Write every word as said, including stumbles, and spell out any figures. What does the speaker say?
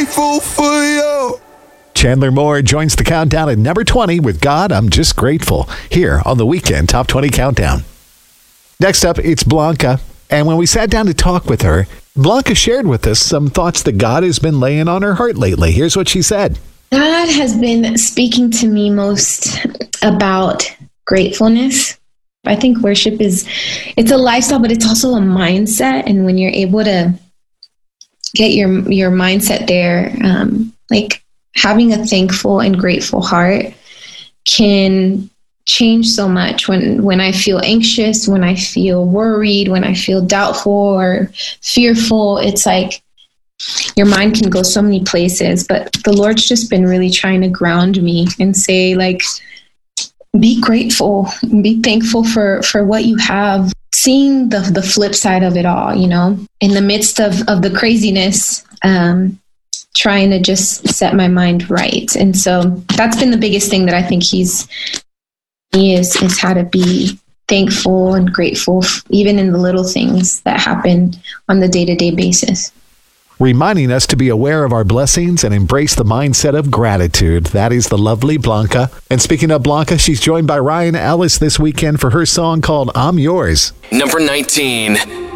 grateful for you. Chandler Moore joins the countdown at number twenty with God, I'm Just Grateful, here on the Weekend Top twenty Countdown. Next up, it's Blanca. And when we sat down to talk with her, Blanca shared with us some thoughts that God has been laying on her heart lately. Here's what she said. God has been speaking to me most about gratefulness. I think worship is, it's a lifestyle, but it's also a mindset. And when you're able to get your your mindset there, um, like having a thankful and grateful heart can change so much. When, when I feel anxious, when I feel worried, when I feel doubtful or fearful, it's like your mind can go so many places, but the Lord's just been really trying to ground me and say, like, be grateful, be thankful for, for what you have. Seeing the the flip side of it all, you know, in the midst of, of the craziness, um, trying to just set my mind right. And so that's been the biggest thing that I think he's, he is, is how to be thankful and grateful, even in the little things that happen on the day-to-day basis. Reminding us to be aware of our blessings and embrace the mindset of gratitude. That is the lovely Blanca. And speaking of Blanca, she's joined by Ryan Ellis this weekend for her song called I'm Yours. Number nineteen.